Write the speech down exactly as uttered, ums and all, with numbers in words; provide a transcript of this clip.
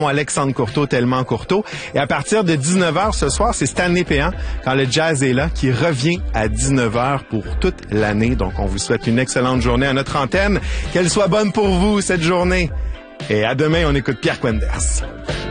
Alexandre Courteau, tellement Courteau. Et à partir de dix-neuf heures ce soir, c'est Stanley Péan, quand le jazz est là, qui revient à dix-neuf heures pour toute l'année. Donc, on vous souhaite une excellente journée à notre antenne. Qu'elle soit bonne pour vous, cette journée. Et à demain, on écoute Pierre Quenders.